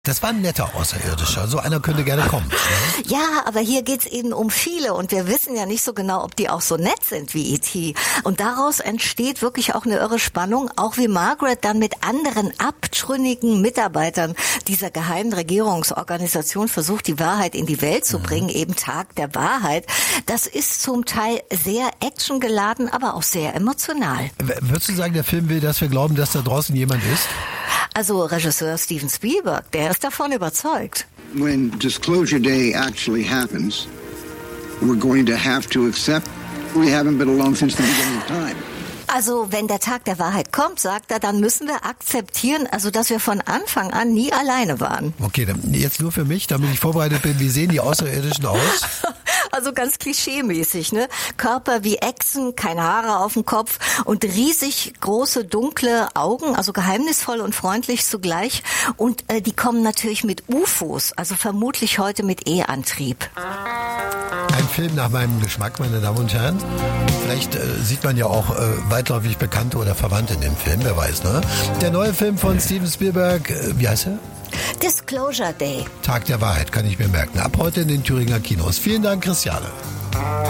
Das war ein netter Außerirdischer. So einer könnte gerne kommen. Ne? Ja, aber hier geht's eben um viele und wir wissen ja nicht so genau, ob die auch so nett sind wie E.T. Und daraus entsteht wirklich auch eine irre Spannung, auch wie Margaret dann mit anderen abtrünnigen Mitarbeitern dieser geheimen Regierungsorganisation versucht, die Wahrheit in die Welt zu bringen, eben Tag der Wahrheit. Das ist zum Teil sehr actiongeladen, aber auch sehr emotional. Würdest du sagen, der Film will, dass wir glauben, dass da draußen jemand ist? Also Regisseur Steven Spielberg, der ist davon überzeugt. When Disclosure Day actually happens, we're going to have to accept we haven't been alone since the beginning of time. Also wenn der Tag der Wahrheit kommt, sagt er, dann müssen wir akzeptieren, also dass wir von Anfang an nie alleine waren. Okay, dann jetzt nur für mich, damit ich vorbereitet bin. Wie sehen die Außerirdischen aus? Also ganz klischeemäßig, ne? Körper wie Echsen, keine Haare auf dem Kopf und riesig große dunkle Augen, also geheimnisvoll und freundlich zugleich. Und die kommen natürlich mit UFOs, also vermutlich heute mit E-Antrieb. Ein Film nach meinem Geschmack, meine Damen und Herren. Vielleicht sieht man ja auch weitläufig Bekannte oder Verwandte in dem Film, wer weiß, ne? Der neue Film von Steven Spielberg, wie heißt er? Disclosure Day. Tag der Wahrheit, kann ich mir merken. Ab heute in den Thüringer Kinos. Vielen Dank, Christiane.